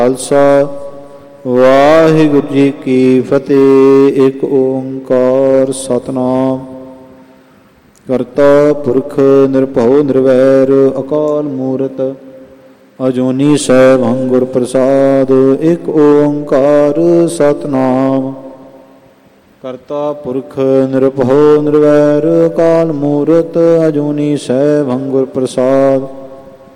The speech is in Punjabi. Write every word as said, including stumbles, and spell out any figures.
ਖਾਲਸਾ ਵਾਹਿਗੁਰੂ ਜੀ ਕੀ ਫਤਿਹ। ਇੱਕ ਓੰਕਾਰ ਸਤਿਨਾਮ ਕਰਤਾ ਪੁਰਖ ਨਿਰਭਉ ਨਿਰਵੈਰ ਅਕਾਲ ਮੂਰਤ ਅਜੂਨੀ ਸੈਭੰ ਗੁਰ ਪ੍ਰਸਾਦ। ਇੱਕ ਓੰਕਾਰ ਸਤਿਨਾਮ ਕਰਤਾ ਪੁਰਖ ਨਿਰਭਉ ਨਿਰਵੈਰ ਅਕਾਲ ਮੂਰਤ ਅਜੂਨੀ ਸੈਭੰ ਗੁਰ ਪ੍ਰਸਾਦ।